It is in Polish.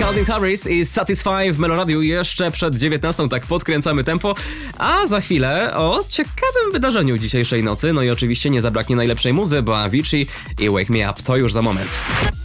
Calvin Harris i Satisfy w Meloradiu jeszcze przed 19, tak podkręcamy tempo, a za chwilę o ciekawym wydarzeniu dzisiejszej nocy, no i oczywiście nie zabraknie najlepszej muzy, bo Avicii i Wake Me Up to już za moment.